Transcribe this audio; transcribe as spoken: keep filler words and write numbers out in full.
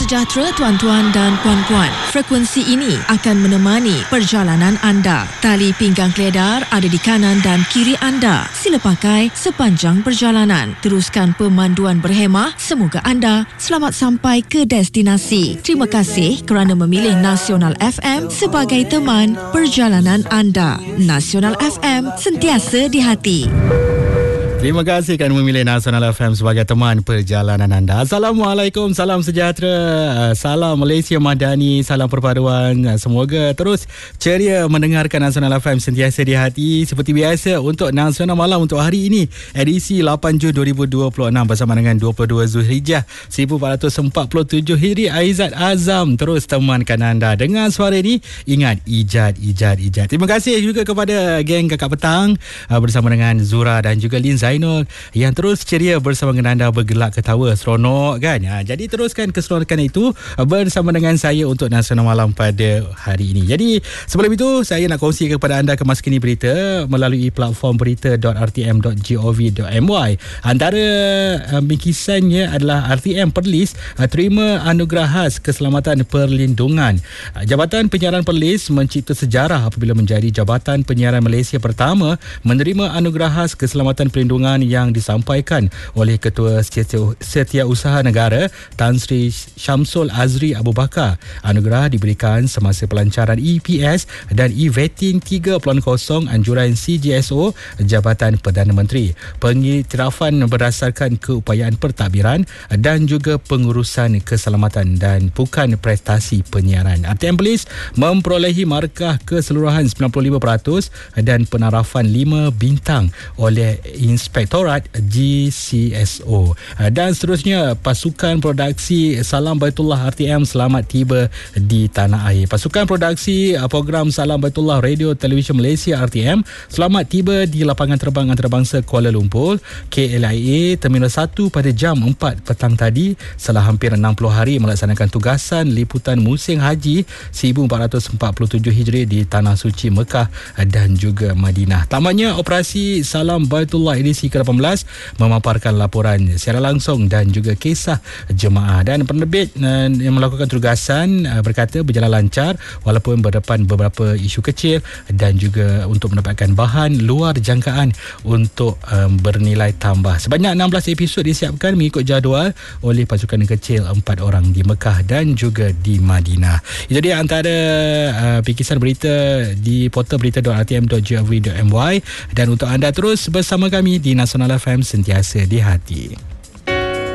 sejahtera tuan-tuan dan puan-puan. Frekuensi ini akan menemani perjalanan anda. Tali pinggang keledar ada di kanan dan kiri anda. Sila pakai sepanjang perjalanan. Teruskan pemanduan berhemah. Semoga anda selamat sampai ke destinasi. Terima kasih kerana memilih Nasional F M sebagai teman perjalanan anda. Nasional F M, sentiasa di hati. Terima kasih kerana memilih Nasional F M sebagai teman perjalanan anda. Assalamualaikum, salam sejahtera, salam Malaysia Madani, salam perpaduan. Semoga terus ceria mendengarkan Nasional F M sentiasa di hati. Seperti biasa untuk Nasional Malam untuk hari ini, edisi lapan Jun dua ribu dua puluh enam bersama dengan dua puluh dua Zulhijjah seribu empat ratus empat puluh tujuh Hijri. Aizat Azam terus temankan anda dengan suara ini. Ingat, ijad, ijad, ijad. Terima kasih juga kepada geng Kakak Petang bersama dengan Zura dan juga Lin Zainul yang terus ceria bersama dengan anda, bergelak ketawa seronok kan. Ha, jadi teruskan keseronokan itu bersama dengan saya untuk Nasional Malam pada hari ini. Jadi sebelum itu saya nak kongsi kepada anda kemas kini berita melalui platform berita dot r t m dot gov dot m y. Antara uh, bingkisannya adalah R T M Perlis uh, terima anugerah khas keselamatan perlindungan. Uh, Jabatan Penyiaran Perlis mencipta sejarah apabila menjadi Jabatan Penyiaran Malaysia pertama menerima anugerah khas keselamatan perlindungan yang disampaikan oleh Ketua Setiausaha Negara Tan Sri Syamsul Azri Abu Bakar. Anugerah diberikan semasa pelancaran E P S dan E-Vetting tiga titik kosong anjuran C J S O Jabatan Perdana Menteri. Pengiktirafan berdasarkan keupayaan pentadbiran dan juga pengurusan keselamatan dan bukan prestasi penyiaran. R T M Perlis memperolehi markah keseluruhan sembilan puluh lima peratus dan penarafan lima bintang oleh Inspektorat G C S O. Dan seterusnya, pasukan produksi Salam Baitullah R T M selamat tiba di tanah air. Pasukan produksi program Salam Baitullah Radio Television Malaysia R T M selamat tiba di lapangan terbang antarabangsa Kuala Lumpur K L I A Terminal satu pada jam empat petang tadi setelah hampir enam puluh hari melaksanakan tugasan liputan musim haji seribu empat ratus empat puluh tujuh Hijri di Tanah Suci Mekah dan juga Madinah. Tamatnya operasi Salam Baitullah edisi ke lapan belas memaparkan laporan secara langsung dan juga kisah jemaah. Dan penerbit uh, yang melakukan tugasan uh, berkata berjalan lancar walaupun berdepan beberapa isu kecil dan juga untuk mendapatkan bahan luar jangkaan untuk um, bernilai tambah. Sebanyak enam belas episod disiapkan mengikut jadual oleh pasukan kecil empat orang di Mekah dan juga di Madinah. Itu dia antara uh, bingkisan berita di portal berita dot r t m dot gov dot m y. Dan untuk anda terus bersama kami di Nasional F M sentiasa di hati.